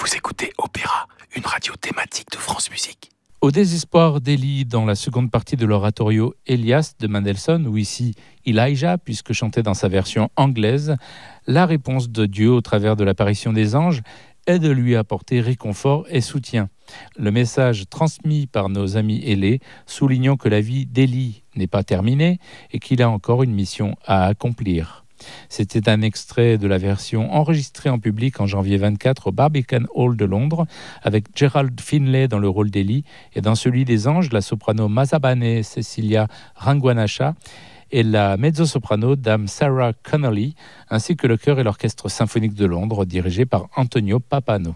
Vous écoutez Opéra, une radio thématique de France Musique. Au désespoir d'Élie dans la seconde partie de l'oratorio Elias de Mendelssohn, ou ici Elijah, puisque chanté dans sa version anglaise, la réponse de Dieu au travers de l'apparition des anges est de lui apporter réconfort et soutien. Le message transmis par nos amis ailés, soulignant que la vie d'Élie n'est pas terminée et qu'il a encore une mission à accomplir. C'était un extrait de la version enregistrée en public en janvier 24 au Barbican Hall de Londres, avec Gerald Finlay dans le rôle d'Élie et dans celui des anges, la soprano Mazabane Cecilia Rangwanasha et la mezzo-soprano Dame Sarah Connolly, ainsi que le chœur et l'orchestre symphonique de Londres dirigé par Antonio Papano.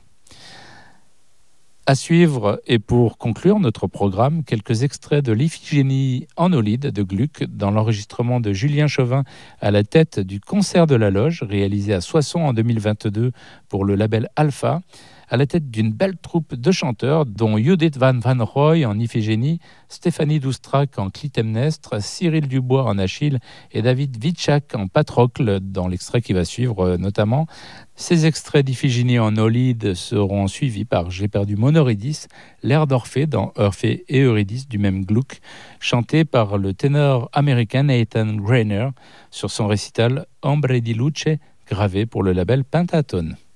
À suivre, et pour conclure notre programme, quelques extraits de l'Iphigénie en Aulide de Gluck dans l'enregistrement de Julien Chauvin à la tête du Concert de la Loge, réalisé à Soissons en 2022 pour le label Alpha, à la tête d'une belle troupe de chanteurs, dont Judith van Roy en Iphigénie, Stéphanie Doustrac en Clytemnestre, Cyril Dubois en Achille et David Witschak en Patrocle, dans l'extrait qui va suivre notamment. Ces extraits d'Iphigénie en Aulide seront suivis par J'ai perdu mon Eurydice, l'air d'Orphée dans Orphée et Eurydice du même Gluck, chanté par le ténor américain Nathan Greiner sur son récital Ombre di Luce, gravé pour le label Pentatone.